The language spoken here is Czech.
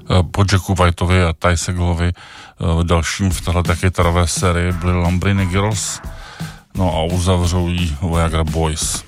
Po Jacku Whiteovi a Ty Segalovi dalším v téhle taky kytarové sérii byly Lambrini Girls, no a uzavřou jí Viagra Boys.